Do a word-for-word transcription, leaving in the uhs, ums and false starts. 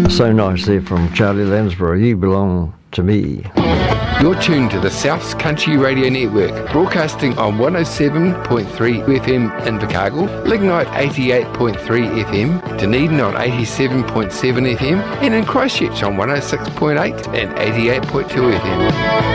So nice there from Charlie Lansbury. You belong to me. You're tuned to the South's Country Radio Network, broadcasting on one oh seven point three F M in Invercargill, Lignite eighty-eight point three F M, Dunedin on eighty-seven point seven F M, and in Christchurch on one oh six point eight and eighty-eight point two F M.